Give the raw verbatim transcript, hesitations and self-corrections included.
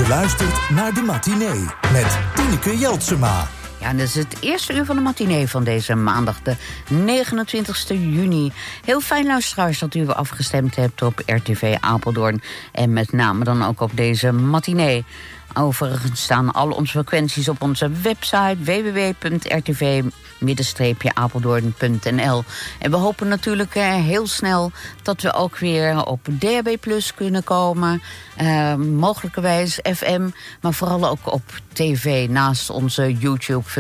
luistert naar De Matinee met Tineke Jeltsema. Ja, en dit is het eerste uur van de matinee van deze maandag, de negenentwintigste juni. Heel fijn, luisteraars, dat u weer afgestemd hebt op R T V Apeldoorn. En met name dan ook op deze matinee. Overigens staan alle onze frequenties op onze website w w w punt r t v apeldoorn punt n l. En we hopen natuurlijk eh, heel snel dat we ook weer op D H B plus kunnen komen. Uh, mogelijkerwijs F M, maar vooral ook op tv naast onze YouTube